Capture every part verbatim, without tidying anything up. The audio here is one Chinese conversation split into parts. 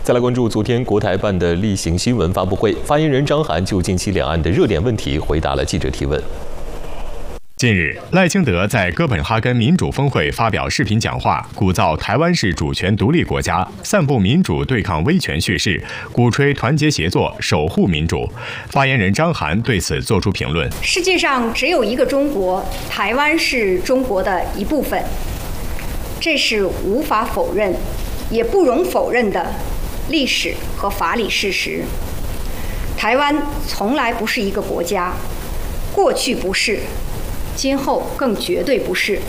再来关注昨天国台办的例行新闻发布会，发言人张涵就近期两岸的热点问题回答了记者提问。 近日，赖清德在哥本哈根民主峰会发表视频讲话，鼓噪台湾是主权独立国家，散布民主对抗威权叙事，鼓吹团结协作，守护民主。发言人张涵对此作出评论： 世界上只有一个中国，台湾是中国的一部分，这是无法否认，也不容否认的历史和法理事实。台湾从来不是一个国家，过去不是，今后更绝对不是。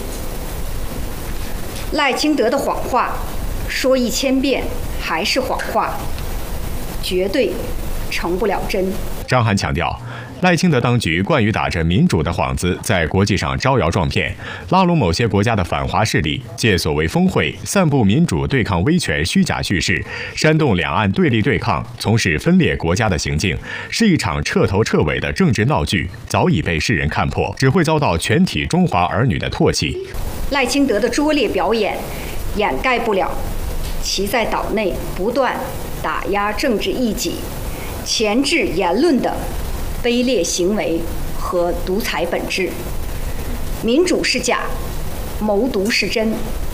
赖清德的谎话说一千遍还是谎话，绝对成不了真。 张涵强调，赖清德当局惯于打着民主的幌子，在国际上招摇撞骗，拉拢某些国家的反华势力，借所谓峰会散布民主对抗威权虚假叙事，煽动两岸对立对抗，从事分裂国家的行径，是一场彻头彻尾的政治闹剧，早已被世人看破，只会遭到全体中华儿女的唾弃。 赖清德的拙劣表演掩盖不了其在岛内不断打压政治异己、钳制言论的卑劣行为和独裁本质。民主是假，谋独是真。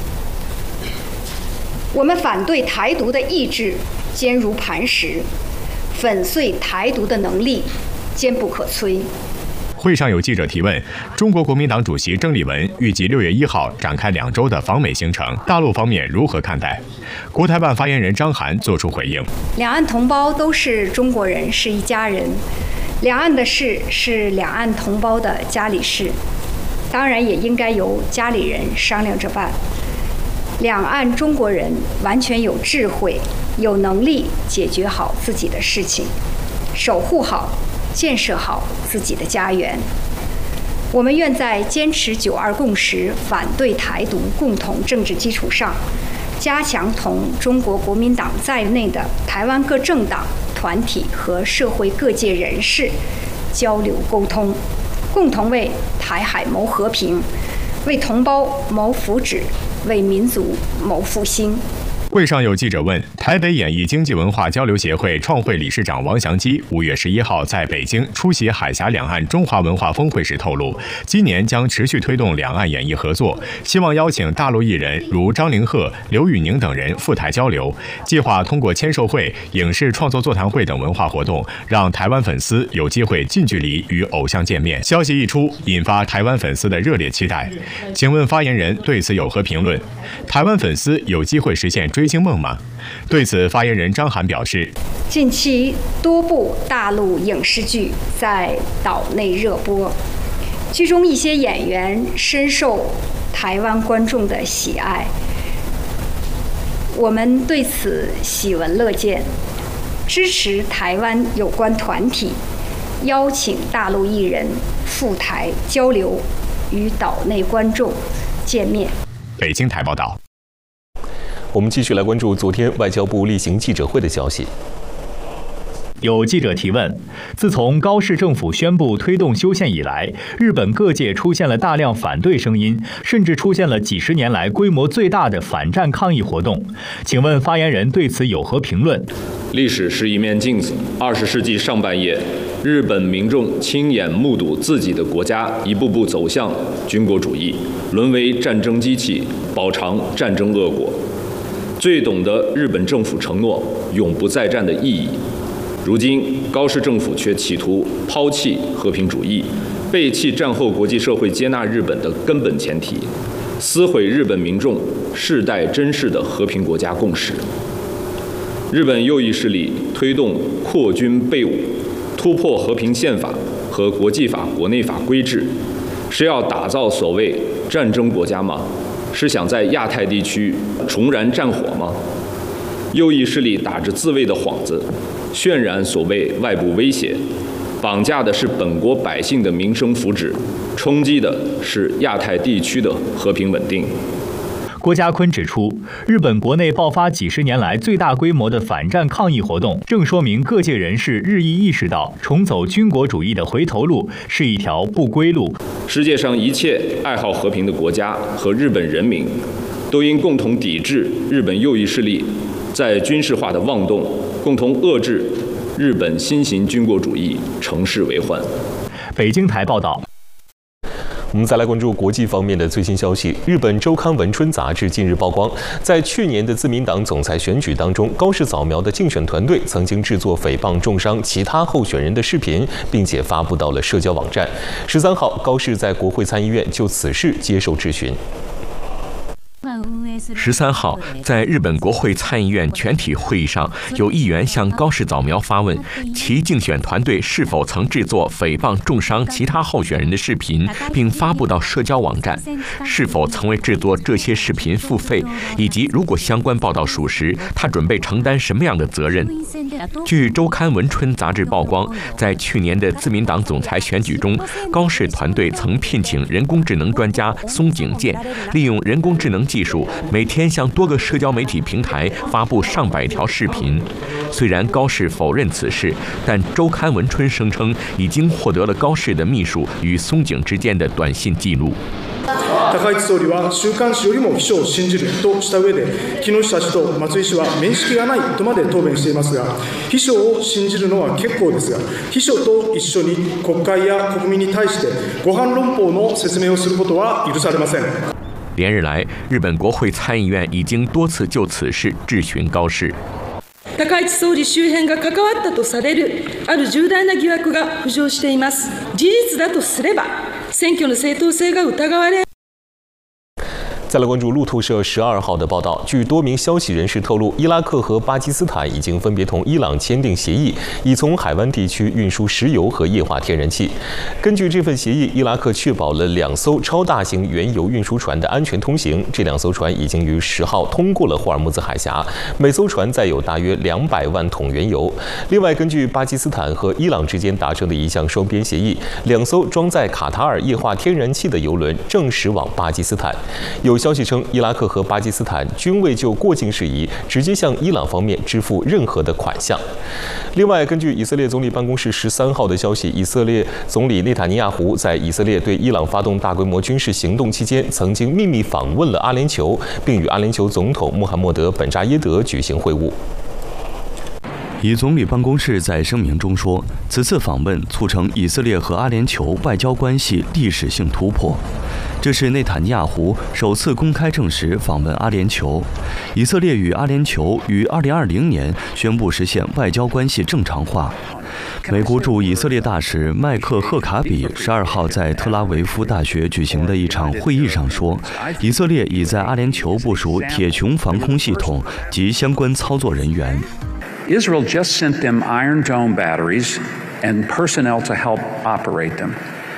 我们反对台独的意志坚如磐石，粉碎台独的能力坚不可摧。 会上有记者提问，中国国民党主席郑丽文预计六月一号展开两周的访美行程，大陆方面如何看待？国台办发言人张涵作出回应： 两岸同胞都是中国人，是一家人。两岸的事是两岸同胞的家里事，当然也应该由家里人商量着办。两岸中国人完全有智慧、有能力解决好自己的事情，守护好、建设好自己的家园。我们愿在坚持九二共识、反对台独共同政治基础上，加强同中国国民党在内的台湾各政党、团体和社会各界人士交流沟通，共同为台海谋和平，为同胞谋福祉，为民族谋复兴。 会上有记者问，台北演艺经济文化交流协会创会理事长王祥基五月十一号在北京出席海峡两岸中华文化峰会时透露，今年将持续推动两岸演艺合作，希望邀请大陆艺人如张凌赫、刘宇宁等人赴台交流，计划通过签售会、影视创作座谈会等文化活动，让台湾粉丝有机会近距离与偶像见面。消息一出，引发台湾粉丝的热烈期待。请问发言人对此有何评论？台湾粉丝有机会实现追星梦吗？对此，发言人张涵表示， 近期多部大陆影视剧在岛内热播，剧中一些演员深受台湾观众的喜爱，我们对此喜闻乐见，支持台湾有关团体邀请大陆艺人赴台交流，与岛内观众见面。 北京台报道。 我们继续来关注昨天外交部例行记者会的消息。 有记者提问，自从高市政府宣布推动修宪以来，日本各界出现了大量反对声音，甚至出现了几十年来规模最大的反战抗议活动。请问发言人对此有何评论？ 历史是一面镜子，二十世纪上半叶，日本民众亲眼目睹自己的国家一步步走向军国主义，沦为战争机器，饱尝战争恶果。最懂得日本政府承诺永不再战的意义。如今，高市政府却企图抛弃和平主义，背弃战后国际社会接纳日本的根本前提，撕毁日本民众世代珍视的和平国家共识。日本右翼势力推动扩军备武，突破和平宪法和国际法、国内法规制，是要打造所谓战争国家吗？是想在亚太地区重燃战火吗？右翼势力打着自卫的幌子，渲染所谓外部威胁，绑架的是本国百姓的民生福祉，冲击的是亚太地区的和平稳定。 郭家坤指出，日本国内爆发几十年来最大规模的反战抗议活动，正说明各界人士日益意识到，重走军国主义的回头路是一条不归路。 世界上一切爱好和平的国家和日本人民， 都应共同抵制日本右翼势力在军事化的妄动，共同遏制日本新型军国主义乘势为患。 北京台报道。 我们再来关注国际方面的最新消息。日本周刊文春杂志近日曝光，在去年的自民党总裁选举当中，高市早苗的竞选团队曾经制作诽谤重伤其他候选人的视频，并且发布到了社交网站。十三号，高市在国会参议院就此事接受质询。 十三号，在日本国会参议院全体会议上，有议员向高市早苗发问，其竞选团队是否曾制作诽谤重伤其他候选人的视频，并发布到社交网站，是否曾为制作这些视频付费，以及如果相关报道属实，他准备承担什么样的责任。据周刊文春杂志曝光，在去年的自民党总裁选举中，高市团队曾聘请人工智能专家松井健，利用人工智能技术，每天向多个社交媒体平台发布上百条视频。虽然高市否認此事，但周刊文春聲稱已經獲得了高市的秘書與松井之間的短信記錄。 高市総理は週刊誌よりも秘書を信じるとした上で、木下氏と松井氏は面識がないとまで答弁していますが、秘書を信じるのは結構ですが、秘書と一緒に国会や国民に対してご飯論法の説明をすることは許されません。 連日來，日本國會參議院已經多次就此事質詢高市。 高市総理周辺が関わったとされるある重大な疑惑が浮上しています。事実だとすれば、選挙の正当性が疑われ。 再来关注路透社十二号的报道，据多名消息人士透露，伊拉克和巴基斯坦已经分别同伊朗签订协议，以从海湾地区运输石油和液化天然气。根据这份协议，伊拉克确保了两艘超大型原油运输船的安全通行。这两艘船已经于十号通过了霍尔木兹海峡，每艘船载有大约两百万桶原油。另外，根据巴基斯坦和伊朗之间达成的一项双边协议，两艘装载卡塔尔液化天然气的油轮正驶往巴基斯坦。有消息称，伊拉克和巴基斯坦均未就过境事宜直接向伊朗方面支付任何的款项。另外，根据以色列总理办公室十三号的消息，以色列总理内塔尼亚胡在以色列对伊朗发动大规模军事行动期间，曾经秘密访问了阿联酋，并与阿联酋总统穆罕默德·本扎耶德举行会晤。 以总理办公室在声明中说，此次访问促成以色列和阿联酋外交关系历史性突破。这是内塔尼亚胡首次公开证实访问阿联酋。以色列与阿联酋于二零二零年宣布实现外交关系正常化。美国驻以色列大使麦克赫卡比十二号在特拉维夫大学举行的一场会议上说，以色列已在阿联酋部署铁穹防空系统及相关操作人员。 Israel just sent them Iron Dome batteries and personnel to help operate them.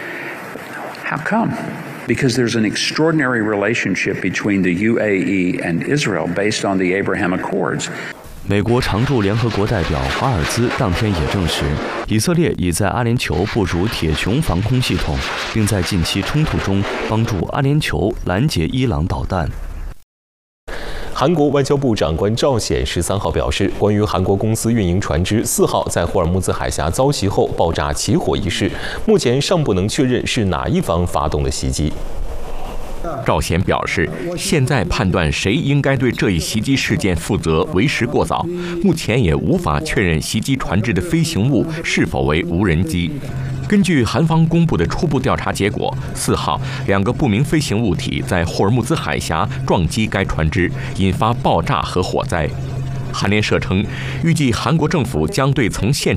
How come? Because there's an extraordinary relationship between the U A E and Israel based on the Abraham Accords. 美国常驻联合国代表华尔兹当天也证实，以色列已在阿联酋部署铁穹防空系统，并在近期冲突中帮助阿联酋拦截伊朗导弹。 韩国外交部长官赵显十三号表示，关于韩国公司运营船只四号在霍尔木兹海峡遭袭后爆炸起火一事，目前尚不能确认是哪一方发动的袭击。 赵显表示，现在判断谁应该对这一袭击事件负责为时过早，目前也无法确认袭击船只的飞行物是否为无人机。根据韩方公布的初步调查结果，四号两个不明飞行物体在霍尔木兹海峡撞击该船只，引发爆炸和火灾。韩联社称，预计韩国政府将对从现